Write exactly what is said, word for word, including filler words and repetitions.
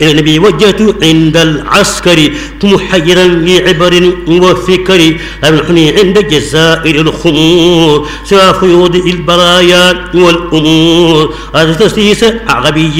إلى النبي وجهت عند العسكر محيرا لعبر وفكر أمنحني عند جزائر الخمور سوى فيوض البرايا والأمور هذا تسليس عربي